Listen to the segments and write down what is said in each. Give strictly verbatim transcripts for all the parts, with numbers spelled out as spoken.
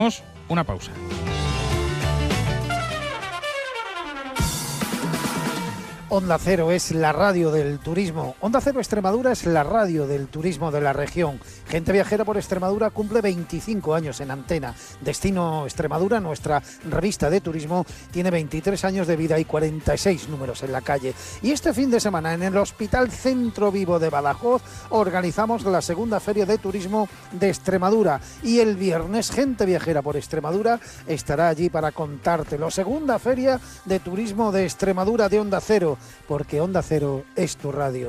Una pausa. Onda Cero es la radio del turismo. Onda Cero Extremadura es la radio del turismo de la región. Gente Viajera por Extremadura cumple veinticinco años en antena. Destino Extremadura, nuestra revista de turismo, tiene veintitrés años de vida y cuarenta y seis números en la calle. Y este fin de semana en el Hospital Centro Vivo de Badajoz organizamos la segunda Feria de Turismo de Extremadura. Y el viernes Gente Viajera por Extremadura estará allí para contártelo. Segunda Feria de Turismo de Extremadura de Onda Cero, porque Onda Cero es tu radio.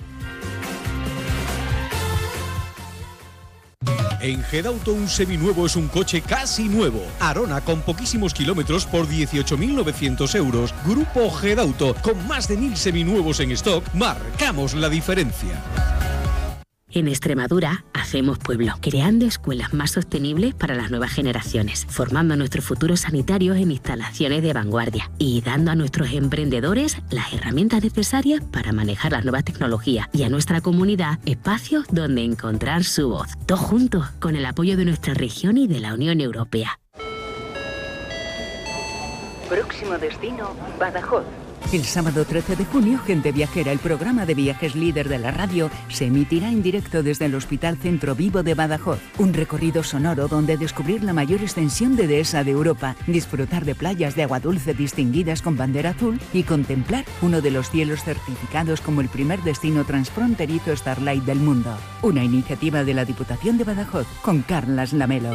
En Gedauto un seminuevo es un coche casi nuevo. Arona con poquísimos kilómetros por dieciocho mil novecientos euros. Grupo Gedauto con más de mil seminuevos en stock. Marcamos la diferencia. En Extremadura hacemos pueblo, creando escuelas más sostenibles para las nuevas generaciones, formando a nuestros futuros sanitarios en instalaciones de vanguardia y dando a nuestros emprendedores las herramientas necesarias para manejar las nuevas tecnologías y a nuestra comunidad espacios donde encontrar su voz. Todos juntos, con el apoyo de nuestra región y de la Unión Europea. Próximo destino, Badajoz. El sábado trece de junio, Gente Viajera, el programa de viajes líder de la radio, se emitirá en directo desde el Hospital Centro Vivo de Badajoz. Un recorrido sonoro donde descubrir la mayor extensión de dehesa de Europa, disfrutar de playas de agua dulce distinguidas con bandera azul y contemplar uno de los cielos certificados como el primer destino transfronterizo Starlight del mundo. Una iniciativa de la Diputación de Badajoz con Carlas Lamelo.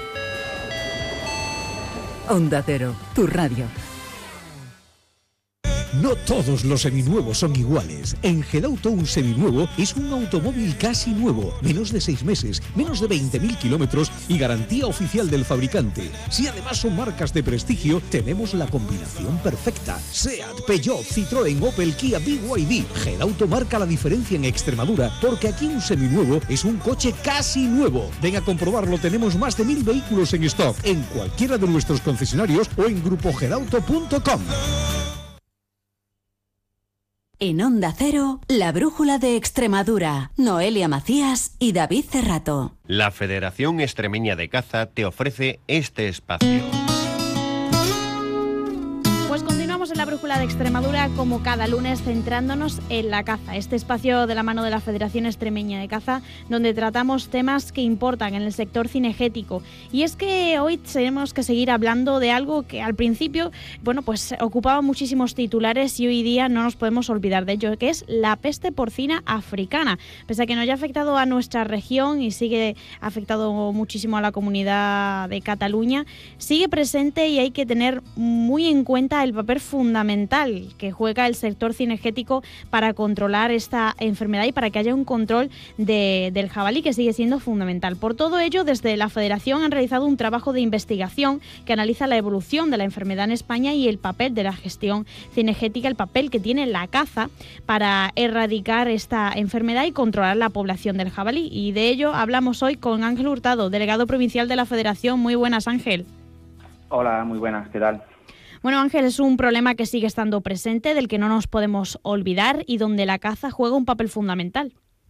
Onda Cero, tu radio. No todos los seminuevos son iguales. En Gedauto un seminuevo es un automóvil casi nuevo, menos de seis meses, menos de veinte mil kilómetros y garantía oficial del fabricante. Si además son marcas de prestigio, tenemos la combinación perfecta. SEAT, Peugeot, Citroën, Opel, Kia, B Y D. Gedauto marca la diferencia en Extremadura, porque aquí un seminuevo es un coche casi nuevo. Ven a comprobarlo, tenemos más de mil vehículos en stock, en cualquiera de nuestros concesionarios o en grupo gedauto punto com. En Onda Cero, la brújula de Extremadura. Noelia Macías y David Cerrato. La Federación Extremeña de Caza te ofrece este espacio. Pues continuamos en la brújula de Extremadura como cada lunes centrándonos en la caza, este espacio de la mano de la Federación Extremeña de Caza donde tratamos temas que importan en el sector cinegético. Y es que hoy tenemos que seguir hablando de algo que al principio, bueno, pues ocupaba muchísimos titulares y hoy día no nos podemos olvidar de ello, que es la peste porcina africana. Pese a que no haya afectado a nuestra región y sigue afectado muchísimo a la comunidad de Cataluña, sigue presente y hay que tener muy en cuenta el papel fundamental que juega el sector cinegético para controlar esta enfermedad y para que haya un control de, del jabalí, que sigue siendo fundamental. Por todo ello, desde la Federación han realizado un trabajo de investigación que analiza la evolución de la enfermedad en España y el papel de la gestión cinegética, el papel que tiene la caza para erradicar esta enfermedad y controlar la población del jabalí. Y de ello hablamos hoy con Ángel Hurtado, delegado provincial de la Federación. Muy buenas, Ángel. Hola, muy buenas, ¿qué tal? Bueno, Ángel, es un problema que sigue estando presente, del que no nos podemos olvidar y donde la caza juega un papel fundamental.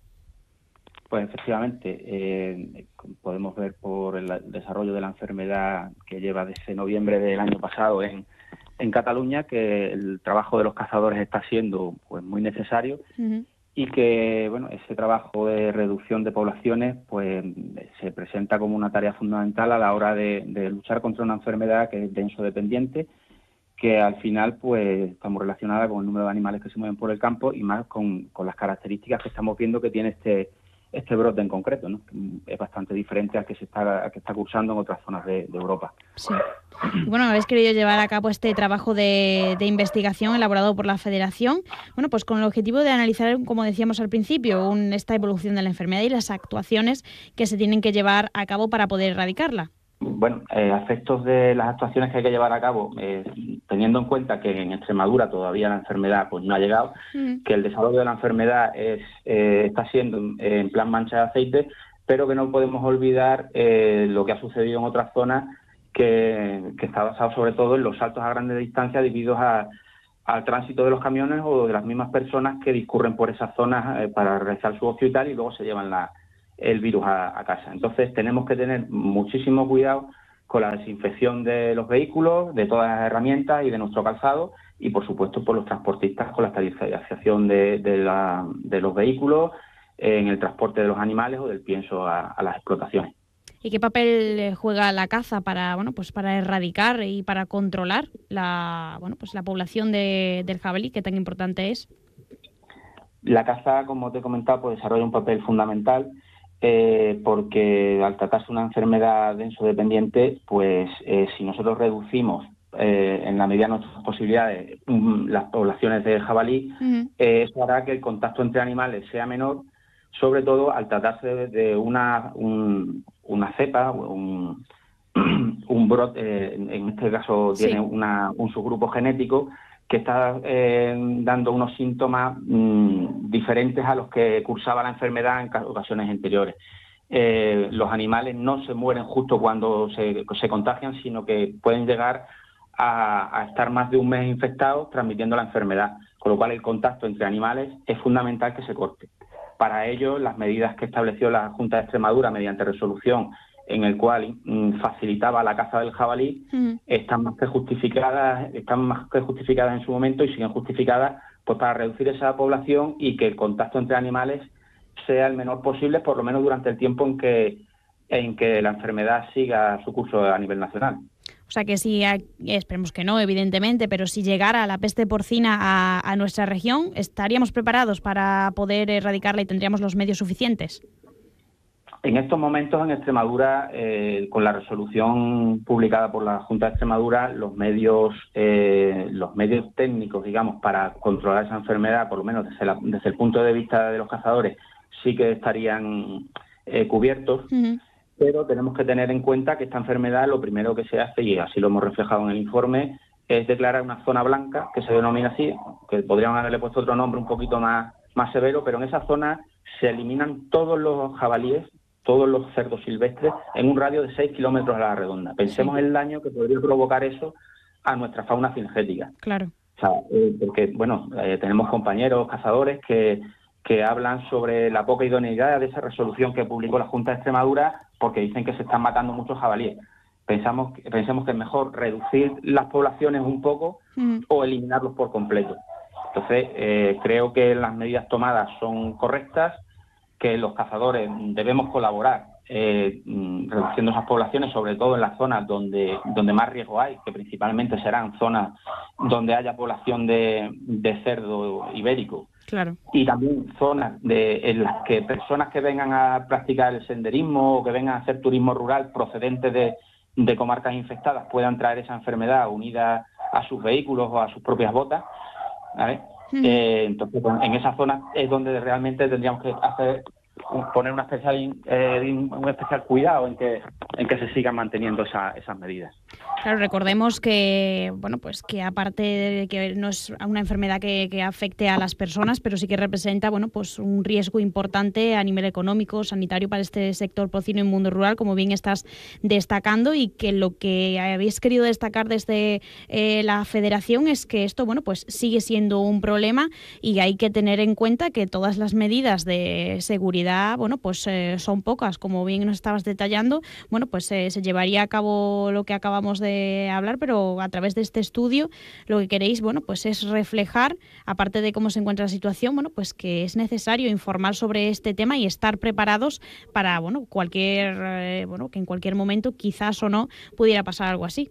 Pues efectivamente, eh, podemos ver por el desarrollo de la enfermedad que lleva desde noviembre del año pasado en, en Cataluña, que el trabajo de los cazadores está siendo pues muy necesario. Uh-huh. Y que, bueno, ese trabajo de reducción de poblaciones pues se presenta como una tarea fundamental a la hora de, de luchar contra una enfermedad que es denso-dependiente, que al final pues está muy relacionada con el número de animales que se mueven por el campo y más con, con las características que estamos viendo que tiene este este brote en concreto, ¿no? Es bastante diferente al que se está, al que está cursando en otras zonas de, de Europa. Sí. Bueno, habéis querido llevar a cabo este trabajo de, de investigación elaborado por la Federación, bueno, pues con el objetivo de analizar, como decíamos al principio, un, esta evolución de la enfermedad y las actuaciones que se tienen que llevar a cabo para poder erradicarla. Bueno, eh, aspectos de las actuaciones que hay que llevar a cabo, eh, teniendo en cuenta que en Extremadura todavía la enfermedad pues no ha llegado, mm. que el desarrollo de la enfermedad es eh, está siendo eh, en plan mancha de aceite, pero que no podemos olvidar eh, lo que ha sucedido en otras zonas, que, que está basado sobre todo en los saltos a grandes distancias debido a, al tránsito de los camiones o de las mismas personas que discurren por esas zonas eh, para realizar su ocio y tal, y luego se llevan la el virus a, a casa. Entonces tenemos que tener muchísimo cuidado con la desinfección de los vehículos, de todas las herramientas y de nuestro calzado, y por supuesto por los transportistas con la estandarización de, de, la, de los vehículos, eh, en el transporte de los animales o del pienso a, a las explotaciones. ¿Y qué papel juega la caza para, bueno, pues para erradicar y para controlar la, bueno, pues la población de, del jabalí, que tan importante es? La caza, como te he comentado, pues desarrolla un papel fundamental. Eh, porque al tratarse de una enfermedad densodependiente, pues eh, si nosotros reducimos eh, en la medida de nuestras posibilidades um, las poblaciones de jabalí, uh-huh. eh, eso hará que el contacto entre animales sea menor, sobre todo al tratarse de, de una, un, una cepa, un, un brote, eh, en este caso tiene sí. una, un subgrupo genético que está eh, dando unos síntomas mmm, diferentes a los que cursaba la enfermedad en ocasiones anteriores. Eh, los animales no se mueren justo cuando se, se contagian, sino que pueden llegar a, a estar más de un mes infectados transmitiendo la enfermedad, con lo cual el contacto entre animales es fundamental que se corte. Para ello, las medidas que estableció la Junta de Extremadura mediante resolución, en el cual mm, facilitaba la caza del jabalí, uh-huh. están más que justificadas, están más que justificadas en su momento y siguen justificadas pues para reducir esa población y que el contacto entre animales sea el menor posible, por lo menos durante el tiempo en que en que la enfermedad siga su curso a nivel nacional. O sea que si, esperemos que no, evidentemente, pero si llegara la peste porcina a, a nuestra región, ¿estaríamos preparados para poder erradicarla y tendríamos los medios suficientes? En estos momentos en Extremadura, eh, con la resolución publicada por la Junta de Extremadura, los medios eh, los medios técnicos, digamos, para controlar esa enfermedad, por lo menos desde, la, desde el punto de vista de los cazadores, sí que estarían eh, cubiertos, uh-huh. pero tenemos que tener en cuenta que esta enfermedad lo primero que se hace, y así lo hemos reflejado en el informe, es declarar una zona blanca, que se denomina así, que podríamos haberle puesto otro nombre un poquito más, más severo, pero en esa zona se eliminan todos los jabalíes, todos los cerdos silvestres, en un radio de seis kilómetros a la redonda. Pensemos sí. el daño que podría provocar eso a nuestra fauna cinegética. Claro. O sea, eh, porque, bueno, eh, tenemos compañeros cazadores que, que hablan sobre la poca idoneidad de esa resolución que publicó la Junta de Extremadura, porque dicen que se están matando muchos jabalíes. Pensamos, pensemos que es mejor reducir las poblaciones un poco mm. o eliminarlos por completo. Entonces, eh, creo que las medidas tomadas son correctas, que los cazadores debemos colaborar eh, reduciendo esas poblaciones, sobre todo en las zonas donde donde más riesgo hay, que principalmente serán zonas donde haya población de, de cerdo ibérico. Claro. Y también zonas de, en las que personas que vengan a practicar el senderismo o que vengan a hacer turismo rural procedentes de, de comarcas infectadas puedan traer esa enfermedad unida a sus vehículos o a sus propias botas, ¿vale? Eh, entonces, bueno, en esa zona es donde realmente tendríamos que hacer poner una especial, eh, un especial cuidado en que en que se sigan manteniendo esa, esas medidas. Claro, recordemos que bueno pues que aparte de que no es una enfermedad que, que afecte a las personas, pero sí que representa bueno pues un riesgo importante a nivel económico, sanitario para este sector porcino y mundo rural, como bien estás destacando, y que lo que habéis querido destacar desde eh, la Federación es que esto bueno pues sigue siendo un problema y hay que tener en cuenta que todas las medidas de seguridad bueno pues eh, son pocas, como bien nos estabas detallando. Bueno pues eh, se llevaría a cabo lo que acabamos de hablar, pero a través de este estudio lo que queréis, bueno, pues es reflejar, aparte de cómo se encuentra la situación, bueno, pues que es necesario informar sobre este tema y estar preparados para, bueno, cualquier, eh, bueno, que en cualquier momento quizás o no pudiera pasar algo así.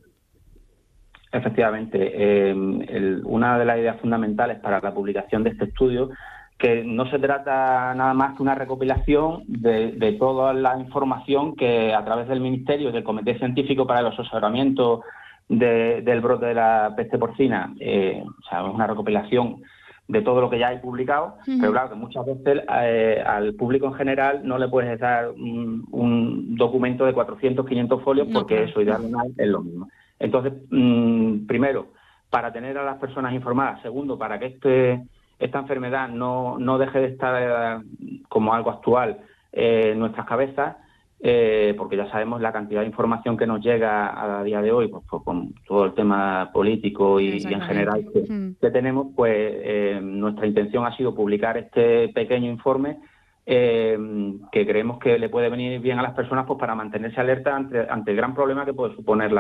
Efectivamente, eh, el, una de las ideas fundamentales para la publicación de este estudio, que no se trata nada más que una recopilación de, de toda la información que a través del Ministerio y del Comité Científico para el Asesoramiento de, del brote de la peste porcina, eh, o sea, es una recopilación de todo lo que ya hay publicado, uh-huh. pero claro que muchas veces eh, al público en general no le puedes dar un, un documento de cuatrocientos, quinientos folios no, porque claro. eso idealmente es lo mismo. Entonces, mmm, primero, para tener a las personas informadas. Segundo, para que este esta enfermedad no, no deje de estar eh, como algo actual eh, en nuestras cabezas, eh, porque ya sabemos la cantidad de información que nos llega a día de hoy, pues, pues con todo el tema político y, y en general que, mm. que tenemos, pues eh, nuestra intención ha sido publicar este pequeño informe eh, que creemos que le puede venir bien a las personas pues para mantenerse alerta ante, ante el gran problema que puede suponer la